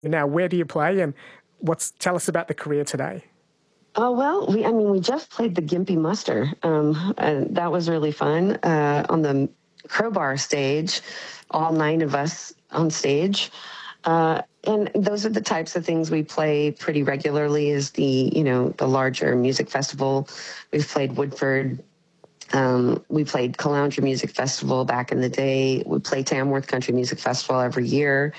Now, where do you play, and tell us about the career today? Oh, well, we just played the Gimpy Muster. And that was really fun on the Crowbar stage, all 9 of us on stage. And those are the types of things we play pretty regularly is the larger music festival. We've played Woodford. We played Caloundra Music Festival back in the day. We play Tamworth Country Music Festival every year.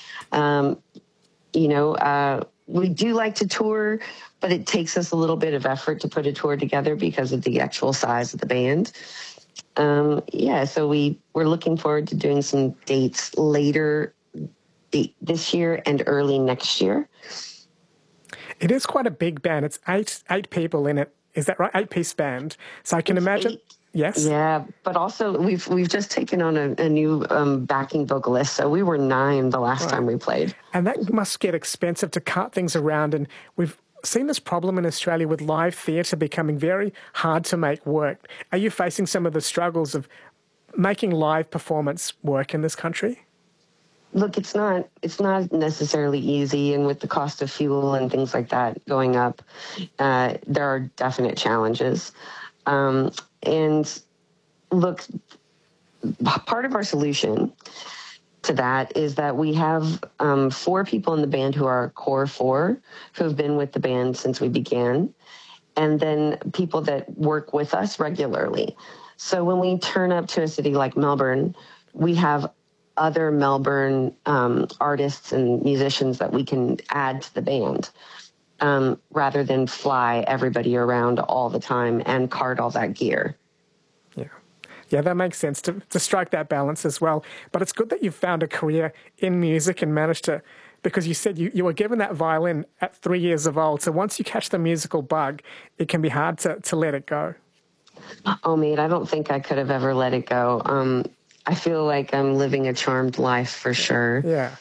We do like to tour, but it takes us a little bit of effort to put a tour together because of the actual size of the band. So we're looking forward to doing some dates later this year and early next year. It is quite a big band. It's eight people in it. Is that right? 8-piece band. So I can imagine. 8. Yes. Yeah, but also we've just taken on a new backing vocalist. So we were 9 the last time we played. And that must get expensive to cut things around. And we've seen this problem in Australia with live theatre becoming very hard to make work. Are you facing some of the struggles of making live performance work in this country? Look, it's not necessarily easy, and with the cost of fuel and things like that going up, there are definite challenges. And look, part of our solution to that is that we have 4 people in the band who are our core 4 who have been with the band since we began, and then people that work with us regularly. So when we turn up to a city like Melbourne, we have other Melbourne artists and musicians that we can add to the band rather than fly everybody around all the time and cart all that gear. Yeah, that makes sense to strike that balance as well. But it's good that you've found a career in music and managed to, because you said you were given that violin at 3 years of old. So once you catch the musical bug, it can be hard to let it go. Oh, mate, I don't think I could have ever let it go. I feel like I'm living a charmed life for sure. Yeah.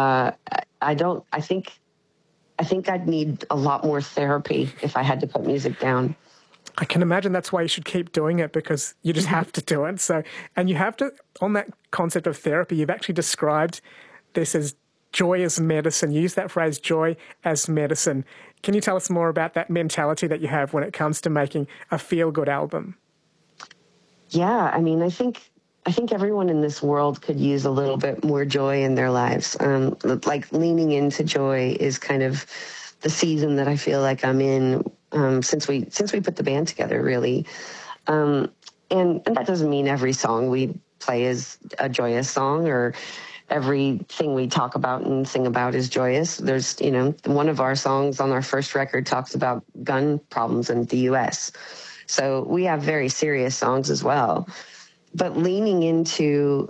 I think I'd need a lot more therapy if I had to put music down. I can imagine that's why you should keep doing it, because you just have to do it. So, and you have to, on that concept of therapy, you've actually described this as joy as medicine. You use that phrase, joy as medicine. Can you tell us more about that mentality that you have when it comes to making a feel-good album? Yeah, I think everyone in this world could use a little bit more joy in their lives. Like leaning into joy is kind of the season that I feel like I'm in since we put the band together, really. And that doesn't mean every song we play is a joyous song or everything we talk about and sing about is joyous. There's, one of our songs on our first record talks about gun problems in the U.S. So we have very serious songs as well. But leaning into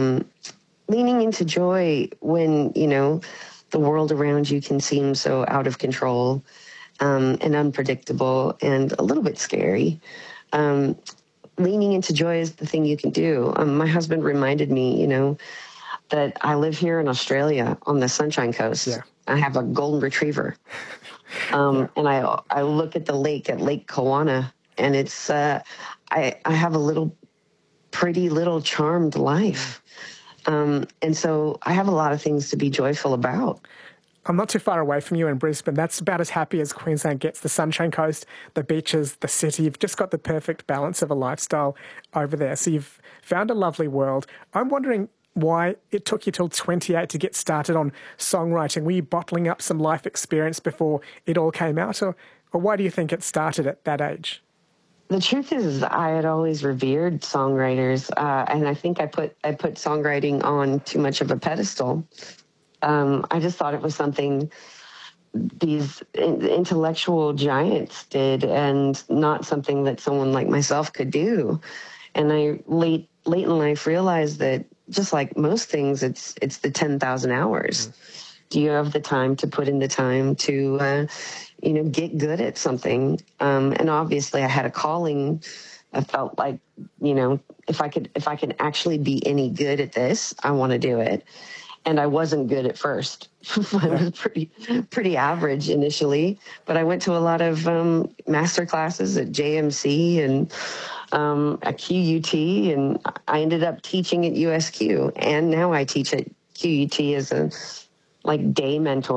joy when, the world around you can seem so out of control and unpredictable and a little bit scary. Leaning into joy is the thing you can do. My husband reminded me, that I live here in Australia on the Sunshine Coast. Yeah. I have a golden retriever. And I look at the lake at Lake Kawana, and it's, I have a pretty little charmed life. And so I have a lot of things to be joyful about. I'm not too far away from you in Brisbane. That's about as happy as Queensland gets. The Sunshine Coast, the beaches, the city. You've just got the perfect balance of a lifestyle over there. So you've found a lovely world. I'm wondering why it took you till 28 to get started on songwriting. Were you bottling up some life experience before it all came out? Or why do you think it started at that age? The truth is I had always revered songwriters, and I think I put songwriting on too much of a pedestal. I just thought it was something these intellectual giants did and not something that someone like myself could do. And I late in life realized that just like most things, it's the 10,000 hours. Do you have the time to put in the time to, get good at something? And obviously I had a calling. I felt like, if I can actually be any good at this, I want to do it. And I wasn't good at first. I was pretty average initially, but I went to a lot of master classes at JMC and at QUT, and I ended up teaching at USQ, and now I teach at QUT as like day mentor